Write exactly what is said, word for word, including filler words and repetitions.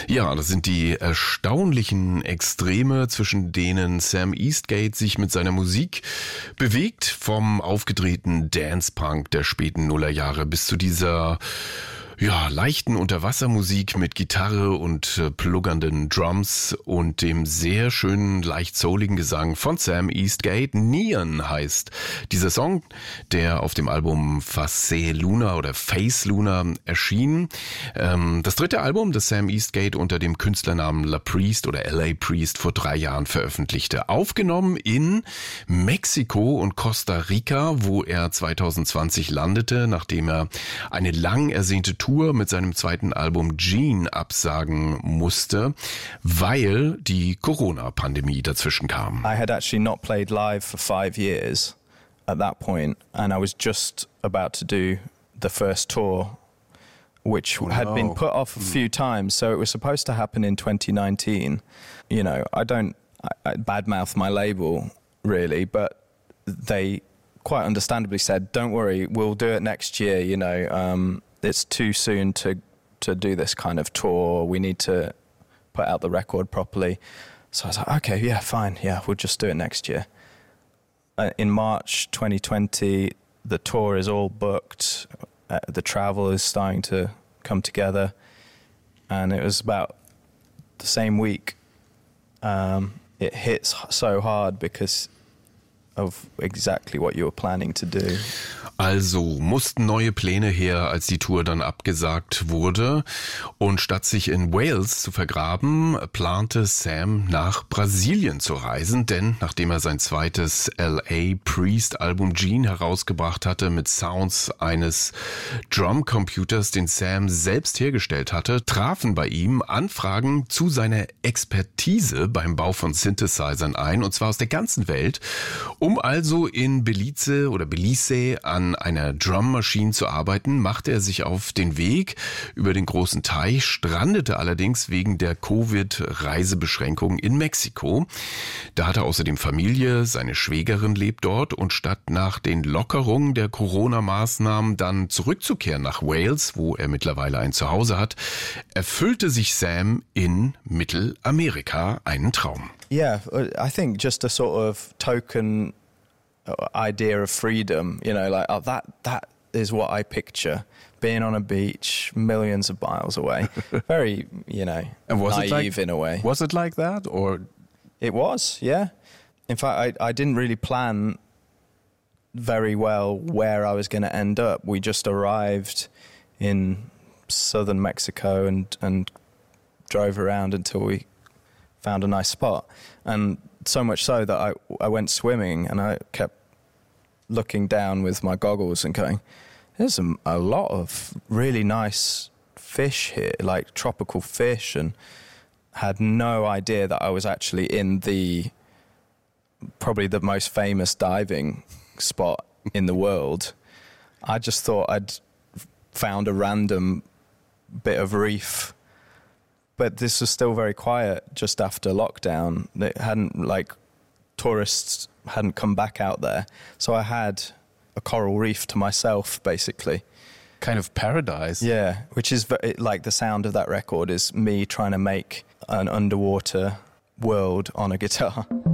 Ja, das sind die erstaunlichen Extreme, zwischen denen Sam Eastgate sich mit seiner Musik bewegt, vom aufgedrehten Dance-Punk der späten Nullerjahre bis zu dieser ja, leichten Unterwassermusik mit Gitarre und äh, pluggernden Drums und dem sehr schönen, leicht souligen Gesang von Sam Eastgate. Neon heißt dieser Song, der auf dem Album Face Luna oder Face Luna erschien. Ähm, das dritte Album, das Sam Eastgate unter dem Künstlernamen La Priest oder L A Priest vor drei Jahren veröffentlichte. Aufgenommen in Mexiko und Costa Rica, wo er zwanzig zwanzig landete, nachdem er eine lang ersehnte Tour mit seinem zweiten Album Gene absagen musste, weil die Corona-Pandemie dazwischen kam. I had actually not played live for five years at that point, and I was just about to do the first tour, which oh, had no. been put off a few times. So it was supposed to happen in twenty nineteen. You know, I don't I, I badmouth my label really, but they quite understandably said, "Don't worry, we'll do it next year." You know. Um, It's too soon to to do this kind of tour. We need to put out the record properly. So I was like, okay, yeah, fine. Yeah, we'll just do it next year. Uh, in March twenty twenty, the tour is all booked. Uh, the travel is starting to come together. And it was about the same week. Um, it hits so hard because of exactly what you were planning to do. Also mussten neue Pläne her, als die Tour dann abgesagt wurde. Und statt sich in Wales zu vergraben, plante Sam nach Brasilien zu reisen. Denn nachdem er sein zweites L A Priest Album Gene herausgebracht hatte mit Sounds eines Drumcomputers, den Sam selbst hergestellt hatte, trafen bei ihm Anfragen zu seiner Expertise beim Bau von Synthesizern ein. Und zwar aus der ganzen Welt. Um also in Belize oder Belize an einer Drummaschine zu arbeiten, machte er sich auf den Weg über den großen Teich, strandete allerdings wegen der Covid-Reisebeschränkungen in Mexiko. Da hat er außerdem Familie, seine Schwägerin lebt dort und statt nach den Lockerungen der Corona-Maßnahmen dann zurückzukehren nach Wales, wo er mittlerweile ein Zuhause hat, erfüllte sich Sam in Mittelamerika einen Traum. Yeah, I think just a sort of token idea of freedom, you know, like, oh, that that is what I picture, being on a beach millions of miles away. Very, you know, and was naive it like, in a way. Was it like that, or? It was, yeah. In fact, I, I didn't really plan very well where I was going to end up. We just arrived in southern Mexico and, and drove around until we found a nice spot. And so much so that I, I went swimming and I kept looking down with my goggles and going, there's a, a lot of really nice fish here, like tropical fish, and had no idea that I was actually in the probably the most famous diving spot in the world. I just thought I'd found a random bit of reef. But this was still very quiet just after lockdown. It hadn't, like, tourists hadn't come back out there. So I had a coral reef to myself, basically. Kind of paradise. Yeah, which is, like, the sound of that record is me trying to make an underwater world on a guitar.